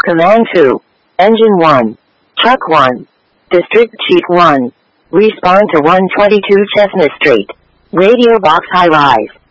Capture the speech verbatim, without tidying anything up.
Command two. Engine one. Truck one. District Chief one. Respond to one twenty-two Chestnut Street. Radio Box High Rise.